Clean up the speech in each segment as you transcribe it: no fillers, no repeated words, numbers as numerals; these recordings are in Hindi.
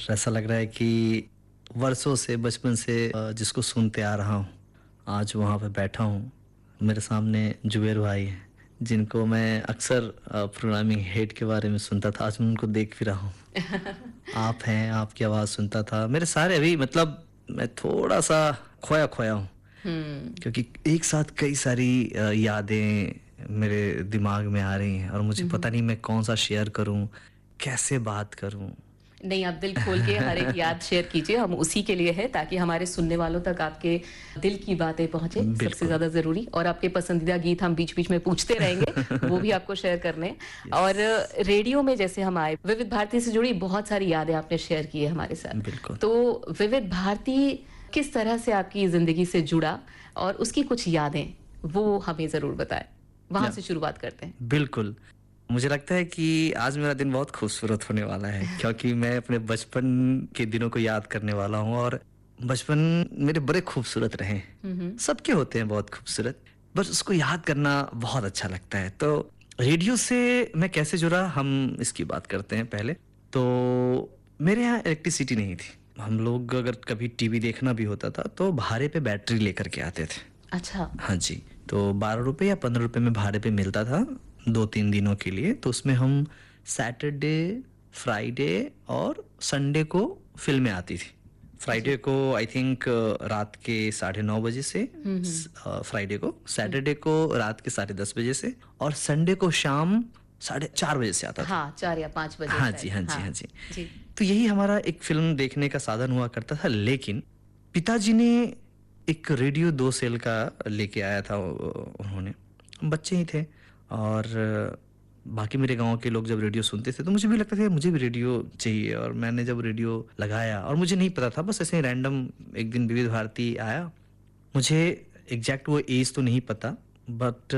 ऐसा लग रहा है कि वर्षों से बचपन से जिसको सुनते आ रहा हूँ, आज वहाँ पे बैठा हूँ। मेरे सामने जुबेर भाई हैं, जिनको मैं अक्सर प्रोग्रामिंग हेड के बारे में सुनता था। आज मैं उनको देख भी रहा हूँ। आप हैं, आपकी आवाज़ सुनता था। मेरे सारे अभी मतलब मैं थोड़ा सा खोया खोया हूँ, क्योंकि एक साथ कई सारी यादें मेरे दिमाग में आ रही हैं और मुझे पता नहीं मैं कौन सा शेयर करूँ, कैसे बात करूँ। नहीं, आप दिल खोल के हर एक याद शेयर कीजिए, हम उसी के लिए हैं ताकि हमारे सुनने वालों तक आपके दिल की बातें पहुंचे, सबसे ज़्यादा ज़रूरी। और आपके पसंदीदा गीत हम बीच-बीच में पूछते रहेंगे, वो भी आपको शेयर करने हैं। और रेडियो में जैसे हम आए, विविध भारती से जुड़ी बहुत सारी यादें आपने शेयर की है हमारे साथ। तो विविध भारती किस तरह से आपकी ज़िंदगी से जुड़ा और उसकी कुछ यादें, वो हमें ज़रूर बताएँ। वहाँ से शुरुआत करते हैं। बिल्कुल। मुझे लगता है कि आज मेरा दिन बहुत खूबसूरत होने वाला है, क्योंकि मैं अपने बचपन के दिनों को याद करने वाला हूँ और बचपन मेरे बड़े खूबसूरत रहे। सबके होते हैं बहुत खूबसूरत, बस उसको याद करना बहुत अच्छा लगता है। तो रेडियो से मैं कैसे जुड़ा, हम इसकी बात करते हैं पहले। तो मेरे यहाँ इलेक्ट्रिसिटी नहीं थी। हम लोग अगर कभी टीवी देखना भी होता था तो भाड़े पे बैटरी लेकर के आते थे। अच्छा। हाँ जी, तो 12 रुपये या 15 रुपये में भाड़े पे मिलता था 2-3 दिनों के लिए। तो उसमें हम सैटरडे, फ्राइडे और संडे को फिल्में आती थी। फ्राइडे को आई थिंक रात के 9:30 बजे से, फ्राइडे को, सैटरडे को रात के 10:30 बजे से और संडे को शाम 4:30 बजे से आता था। हाँ, 4 या 5 बजे। हाँ जी, हाँ जी, हाँ जी। तो यही हमारा एक फिल्म देखने का साधन हुआ करता था। लेकिन पिताजी ने एक रेडियो 2 सेल का लेके आया था। उन्होंने, बच्चे ही थे और बाकी मेरे गांव के लोग जब रेडियो सुनते थे तो मुझे भी लगता था मुझे भी रेडियो चाहिए। और मैंने जब रेडियो लगाया, और मुझे नहीं पता था, बस ऐसे ही रैंडम एक दिन विविध भारती आया। मुझे एग्जैक्ट वो एज तो नहीं पता, बट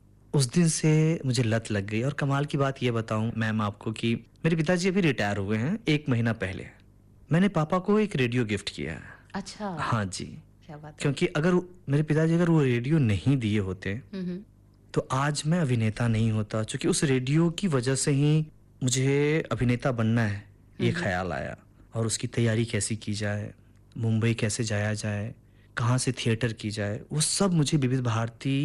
उस दिन से मुझे लत लग गई। और कमाल की बात ये बताऊं मैम आपको कि मेरे पिताजी अभी रिटायर हुए हैं 1 महीना पहले। मैंने पापा को एक रेडियो गिफ्ट किया है। अच्छा। हाँ जी, क्या बात है। क्योंकि अगर मेरे पिताजी अगर वो रेडियो नहीं दिए होते तो आज मैं अभिनेता नहीं होता। क्योंकि उस रेडियो की वजह से ही मुझे अभिनेता बनना है ये ख्याल आया। और उसकी तैयारी कैसी की जाए, मुंबई कैसे जाया जाए, कहाँ से थिएटर की जाए, वो सब मुझे विविध भारती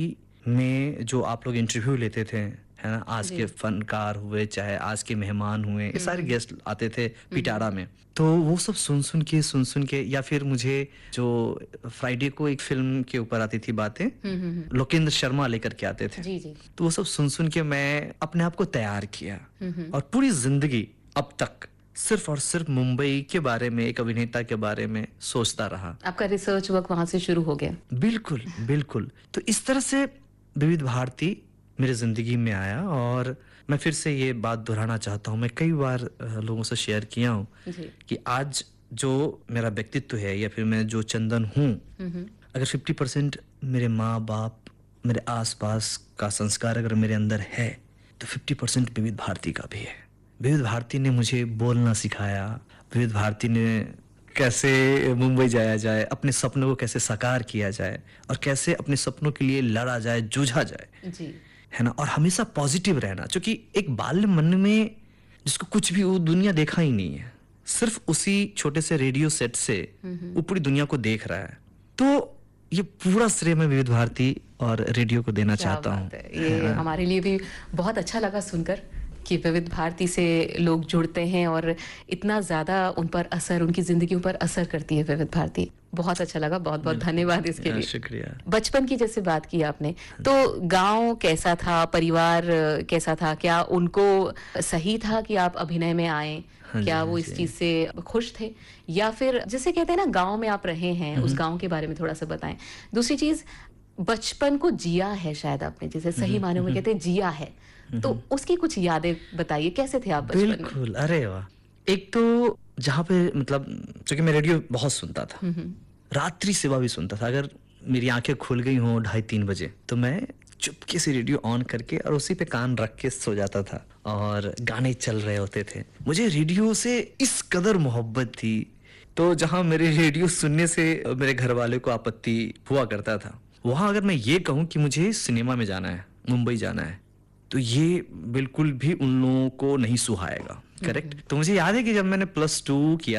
में जो आप लोग इंटरव्यू लेते थे, है ना, आज के फनकार हुए चाहे आज के मेहमान हुए, ये सारे गेस्ट आते थे पिटारा में। तो वो सब सुन सुन के या फिर मुझे जो फ्राइडे को एक फिल्म के ऊपर आती थी बातें, लोकेंद्र शर्मा लेकर के आते थे। जी। तो वो सब सुन के मैं अपने आप को तैयार किया और पूरी जिंदगी अब तक सिर्फ और सिर्फ मुंबई के बारे में, एक अभिनेता के बारे में सोचता रहा। आपका रिसर्च वर्क वहां से शुरू हो गया। बिल्कुल बिल्कुल। तो इस तरह से विविध भारती मेरे जिंदगी में आया। और मैं फिर से ये बात दोहराना चाहता हूँ, मैं कई बार लोगों से शेयर किया हूँ कि आज जो मेरा व्यक्तित्व है या फिर मैं जो चंदन हूँ, अगर 50% मेरे माँ बाप, मेरे आसपास का संस्कार अगर मेरे अंदर है तो 50% विविध भारती का भी है। विविध भारती ने मुझे बोलना सिखाया। विविध भारती ने कैसे मुंबई जाया जाए, अपने सपनों को कैसे साकार किया जाए और कैसे अपने सपनों के लिए लड़ा जाए, जूझा जाए, जी, है ना। और हमेशा पॉजिटिव रहना, क्योंकि एक बाल्य मन में जिसको कुछ भी वो दुनिया देखा ही नहीं है, सिर्फ उसी छोटे से रेडियो सेट से वो पूरी दुनिया को देख रहा है। तो ये पूरा श्रेय मैं विविध भारती और रेडियो को देना चाहता हूँ। ये हमारे लिए भी बहुत अच्छा लगा सुनकर कि विविध भारती से लोग जुड़ते हैं और इतना ज्यादा उन पर असर, उनकी जिंदगी पर असर करती है विविध भारती। बहुत अच्छा लगा, बहुत बहुत धन्यवाद इसके लिए। शुक्रिया। बचपन की जैसे बात की आपने, तो गांव कैसा था, परिवार कैसा था, क्या उनको सही था कि आप अभिनय में आए? क्या वो इस चीज से खुश थे, या फिर जैसे कहते हैं ना गांव में आप रहे हैं, उस गांव के बारे में थोड़ा सा बताएं। दूसरी चीज, बचपन को जिया है शायद आपने, जैसे सही मानों में कहते हैं जिया है, तो उसकी कुछ यादें बताइए, कैसे थे आप बचपन में? बिल्कुल, अरे वाह। एक तो जहाँ पे मतलब, क्योंकि मैं रेडियो बहुत सुनता था, रात्रि सेवा भी सुनता था। अगर मेरी आंखें खुल गई हों 2:30-3 बजे तो मैं चुपके से रेडियो ऑन करके और उसी पे कान रख के सो जाता था और गाने चल रहे होते थे। मुझे रेडियो से इस कदर मोहब्बत थी। तो जहाँ मेरे रेडियो सुनने से मेरे घर वाले को आपत्ति हुआ करता था, वहां अगर मैं ये कहूँ कि मुझे सिनेमा में जाना है, मुंबई जाना है, तो ये बिल्कुल भी उन लोगों को नहीं सुहाएगा। करेक्ट। तो मुझे याद है कि जब मैंने +2 किया